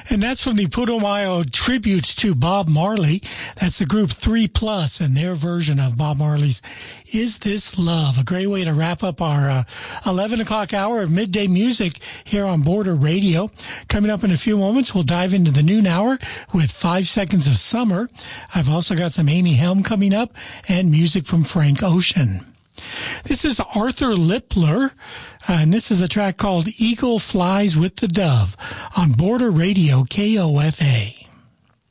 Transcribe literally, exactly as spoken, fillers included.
And that's from the Putumayo tributes to Bob Marley. That's the group Three Plus and their version of Bob Marley's Is This Love? A great way to wrap up our uh, eleven o'clock hour of midday music here on Border Radio. Coming up in a few moments, we'll dive into the noon hour with Five Seconds of Summer. I've also got some Amy Helm coming up and music from Frank Ocean. This is Arthur Lippler, and this is a track called Eagle Flies with the Dove on Border Radio K O F A.